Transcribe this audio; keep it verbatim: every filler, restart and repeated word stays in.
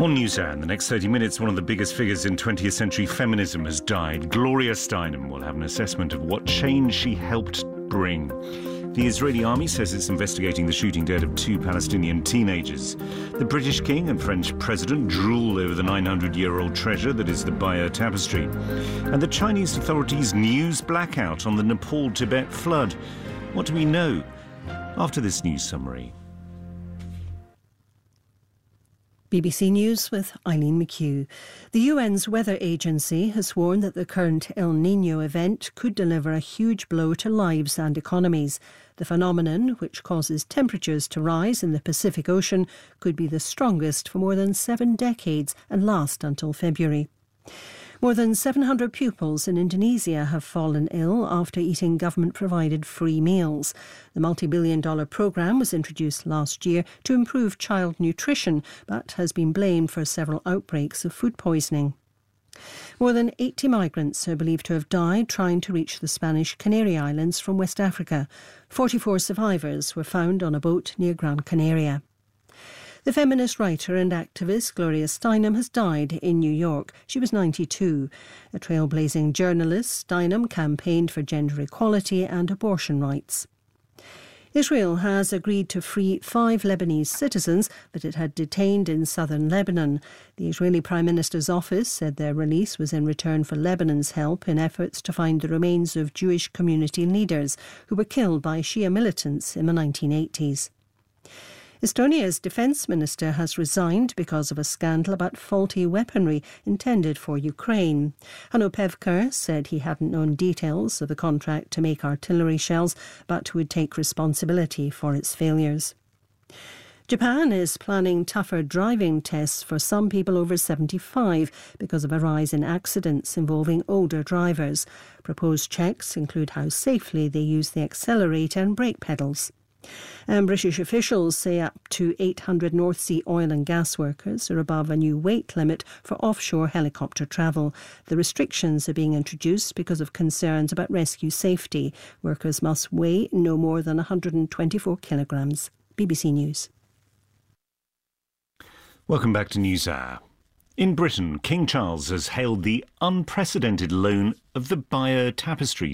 On NewsHour, in the next thirty minutes, one of the biggest figures in twentieth century feminism has died. Gloria Steinem will have an assessment of what change she helped bring. The Israeli army says it's investigating the shooting dead of two Palestinian teenagers. The British King and French President drool over the nine hundred year old treasure that is the Bayeux Tapestry. And the Chinese authorities news blackout on the Nepal-Tibet flood. What do we know? After this news summary. B B C News with Eileen McHugh. The U N's weather agency has warned that the current El Niño event could deliver a huge blow to lives and economies. The phenomenon, which causes temperatures to rise in the Pacific Ocean, could be the strongest for more than seven decades and last until February. More than seven hundred pupils in Indonesia have fallen ill after eating government-provided free meals. The multi-billion dollar programme was introduced last year to improve child nutrition, but has been blamed for several outbreaks of food poisoning. More than eighty migrants are believed to have died trying to reach the Spanish Canary Islands from West Africa. forty-four survivors were found on a boat near Gran Canaria. The feminist writer and activist Gloria Steinem has died in New York. She was ninety-two. A trailblazing journalist, Steinem campaigned for gender equality and abortion rights. Israel has agreed to free five Lebanese citizens that it had detained in southern Lebanon. The Israeli Prime Minister's office said their release was in return for Lebanon's help in efforts to find the remains of Jewish community leaders who were killed by Shia militants in the nineteen eighties. Estonia's defence minister has resigned because of a scandal about faulty weaponry intended for Ukraine. Hanno Pevkur said he hadn't known details of the contract to make artillery shells, but would take responsibility for its failures. Japan is planning tougher driving tests for some people over seventy-five because of a rise in accidents involving older drivers. Proposed checks include how safely they use the accelerator and brake pedals. And British officials say up to eight hundred North Sea oil and gas workers are above a new weight limit for offshore helicopter travel. The restrictions are being introduced because of concerns about rescue safety. Workers must weigh no more than one hundred twenty-four kilograms. B B C News. Welcome back to NewsHour. In Britain, King Charles has hailed the unprecedented loan of the Bayeux Tapestry